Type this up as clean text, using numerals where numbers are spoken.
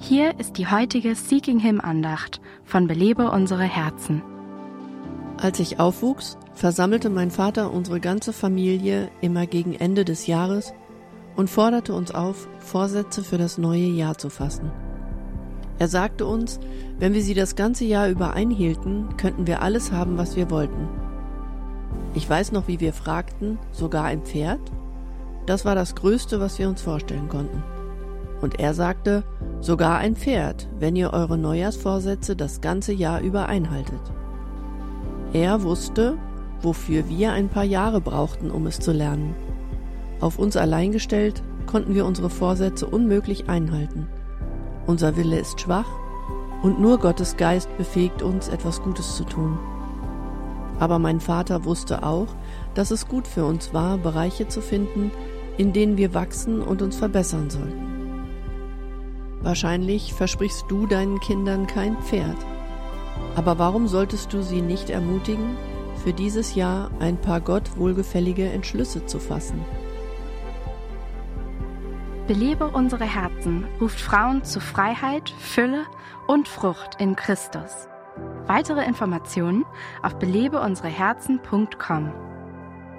Hier ist die heutige Seeking Him Andacht von Belebe unsere Herzen. Als ich aufwuchs, versammelte mein Vater unsere ganze Familie immer gegen Ende des Jahres und forderte uns auf, Vorsätze für das neue Jahr zu fassen. Er sagte uns, wenn wir sie das ganze Jahr über einhielten, könnten wir alles haben, was wir wollten. Ich weiß noch, wie wir fragten, sogar ein Pferd? Das war das Größte, was wir uns vorstellen konnten. Und er sagte, sogar ein Pferd, wenn ihr eure Neujahrsvorsätze das ganze Jahr über einhaltet. Er wusste, wofür wir ein paar Jahre brauchten, um es zu lernen. Auf uns allein gestellt, konnten wir unsere Vorsätze unmöglich einhalten. Unser Wille ist schwach und nur Gottes Geist befähigt uns, etwas Gutes zu tun. Aber mein Vater wusste auch, dass es gut für uns war, Bereiche zu finden, in denen wir wachsen und uns verbessern sollten. Wahrscheinlich versprichst du deinen Kindern kein Pferd. Aber warum solltest du sie nicht ermutigen, für dieses Jahr ein paar Gott wohlgefällige Entschlüsse zu fassen? Belebe unsere Herzen ruft Frauen zu Freiheit, Fülle und Frucht in Christus. Weitere Informationen auf belebeunsereherzen.com.